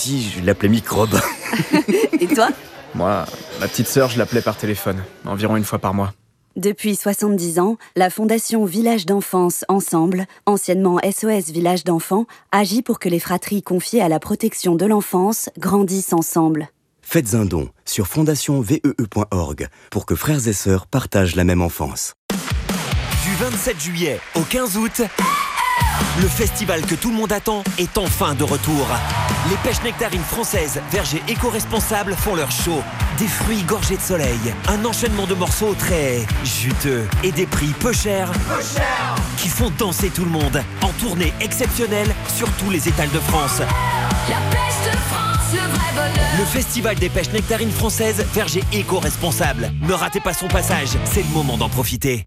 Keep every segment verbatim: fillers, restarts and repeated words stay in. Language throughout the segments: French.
petit, je l'appelais Microbe. Et toi ? Moi, ma petite sœur, je l'appelais par téléphone, environ une fois par mois. Depuis soixante-dix ans, la Fondation Village d'Enfance Ensemble, anciennement S O S Village d'Enfants, agit pour que les fratries confiées à la protection de l'enfance grandissent ensemble. Faites un don sur fondation vee point org pour que frères et sœurs partagent la même enfance. Du vingt-sept juillet au quinze août, le festival que tout le monde attend est enfin de retour. Les pêches nectarines françaises, vergers éco-responsables font leur show. Des fruits gorgés de soleil, un enchaînement de morceaux très juteux et des prix peu chers, peu chers qui font danser tout le monde. En tournée exceptionnelle sur tous les étals de France. La pêche de France, le vrai bonheur. Le festival des pêches nectarines françaises, vergers éco-responsables. Ne ratez pas son passage, c'est le moment d'en profiter.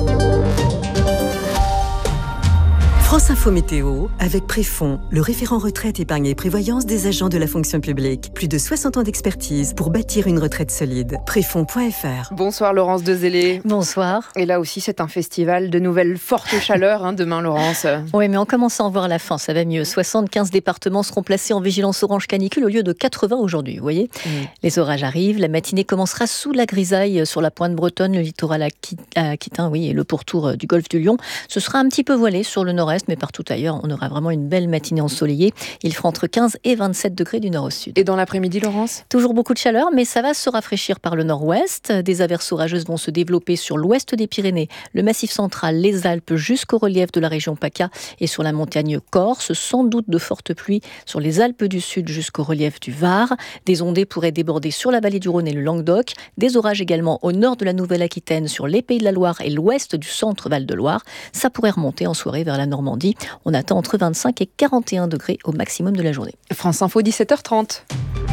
France Info Météo, avec Préfond, le référent retraite, épargne et prévoyance des agents de la fonction publique. Plus de soixante ans d'expertise pour bâtir une retraite solide. Préfond point f r. Bonsoir Laurence Dezélé. Bonsoir. Et là aussi, c'est un festival de nouvelles fortes chaleurs hein, demain, Laurence. Oui, mais on commence à en voir la fin, ça va mieux. soixante-quinze départements seront placés en vigilance orange canicule au lieu de quatre-vingts aujourd'hui, vous voyez. Mmh. Les orages arrivent, la matinée commencera sous la grisaille sur la pointe bretonne, le littoral aquitain, oui, et le pourtour du golfe du Lion. Ce sera un petit peu voilé sur le nord-est, mais partout ailleurs, on aura vraiment une belle matinée ensoleillée. Il fera entre quinze et vingt-sept degrés du nord au sud. Et dans l'après-midi, Laurence ? Toujours beaucoup de chaleur, mais ça va se rafraîchir par le nord-ouest. Des averses orageuses vont se développer sur l'ouest des Pyrénées, le Massif central, les Alpes, jusqu'au relief de la région PACA et sur la montagne Corse. Sans doute de fortes pluies sur les Alpes du Sud jusqu'au relief du Var. Des ondées pourraient déborder sur la vallée du Rhône et le Languedoc. Des orages également au nord de la Nouvelle-Aquitaine, sur les Pays de la Loire et l'ouest du centre Val-de-Loire. Ça pourrait remonter en soirée vers la Normandie. On attend entre vingt-cinq et quarante et un degrés au maximum de la journée. France Info, dix-sept heures trente.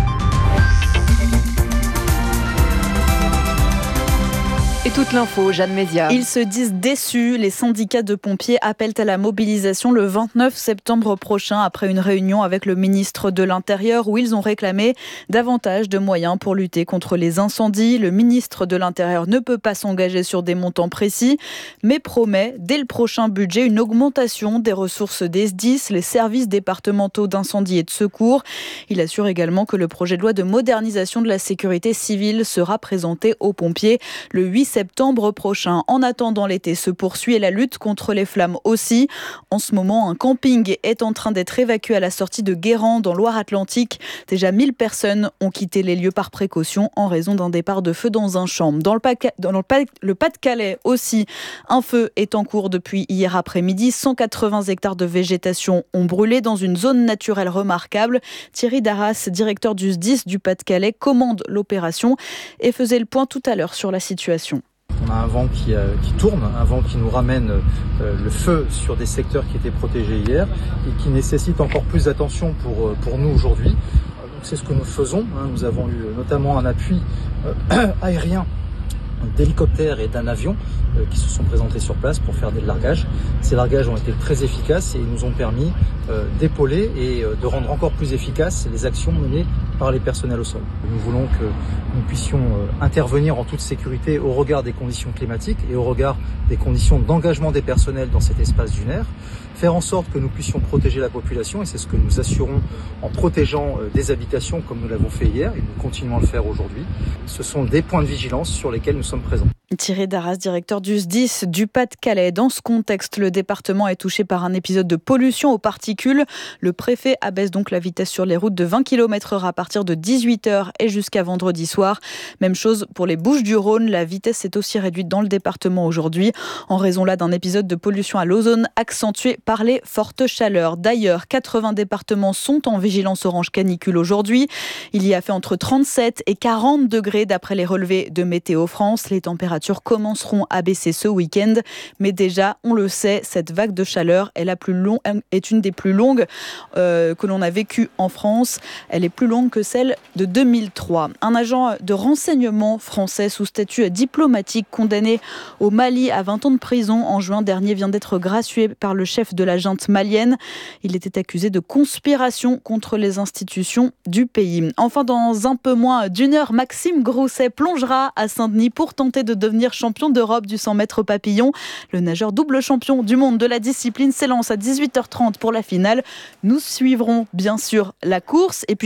Et toute l'info, Jeanne Mézia. Ils se disent déçus. Les syndicats de pompiers appellent à la mobilisation le vingt-neuf septembre prochain après une réunion avec le ministre de l'Intérieur où ils ont réclamé davantage de moyens pour lutter contre les incendies. Le ministre de l'Intérieur ne peut pas s'engager sur des montants précis, mais promet dès le prochain budget une augmentation des ressources des S D I S, les services départementaux d'incendie et de secours. Il assure également que le projet de loi de modernisation de la sécurité civile sera présenté aux pompiers le huit septembre prochain. En attendant, l'été se poursuit et la lutte contre les flammes aussi. En ce moment, un camping est en train d'être évacué à la sortie de Guérande, en Loire-Atlantique. Déjà mille personnes ont quitté les lieux par précaution en raison d'un départ de feu dans un champ. Dans le, Paca- dans le, pa- le Pas-de-Calais aussi, un feu est en cours depuis hier après-midi. cent quatre-vingts hectares de végétation ont brûlé dans une zone naturelle remarquable. Thierry Darras, directeur du S D I S du Pas-de-Calais, commande l'opération et faisait le point tout à l'heure sur la situation. On a un vent qui, euh, qui tourne, un vent qui nous ramène euh, le feu sur des secteurs qui étaient protégés hier et qui nécessite encore plus d'attention pour, pour nous aujourd'hui. Donc c'est ce que nous faisons. Hein. Nous avons eu notamment un appui euh, aérien d'hélicoptères et d'un avion euh, qui se sont présentés sur place pour faire des largages. Ces largages ont été très efficaces et nous ont permis euh, d'épauler et euh, de rendre encore plus efficaces les actions menées par les personnels au sol. Nous voulons que nous puissions euh, intervenir en toute sécurité au regard des conditions climatiques et au regard des conditions d'engagement des personnels dans cet espace dunaire, faire en sorte que nous puissions protéger la population et c'est ce que nous assurons en protégeant euh, des habitations comme nous l'avons fait hier et nous continuons à le faire aujourd'hui. Ce sont des points de vigilance sur lesquels nous sommes présents. Thierry Darras, directeur du S D I S du Pas-de-Calais. Dans ce contexte, le département est touché par un épisode de pollution aux particules. Le préfet abaisse donc la vitesse sur les routes de vingt kilomètres heure à partir de dix-huit heures et jusqu'à vendredi soir. Même chose pour les Bouches-du-Rhône. La vitesse est aussi réduite dans le département aujourd'hui, en raison là d'un épisode de pollution à l'ozone accentué par les fortes chaleurs. D'ailleurs, quatre-vingts départements sont en vigilance orange canicule aujourd'hui. Il y a fait entre trente-sept et quarante degrés d'après les relevés de Météo France. Les températures commenceront à baisser ce week-end. Mais déjà, on le sait, cette vague de chaleur est, la plus long, est une des plus longues euh, que l'on a vécues en France. Elle est plus longue que celle de deux mille trois. Un agent de renseignement français sous statut diplomatique condamné au Mali à vingt ans de prison en juin dernier vient d'être gracié par le chef de la junte malienne. Il était accusé de conspiration contre les institutions du pays. Enfin, dans un peu moins d'une heure, Maxime Grousset plongera à Saint-Denis pour tenter de devenir champion d'Europe du cent mètres papillon. Le nageur double champion du monde de la discipline s'élance à dix-huit heures trente pour la finale. Nous suivrons bien sûr la course et puis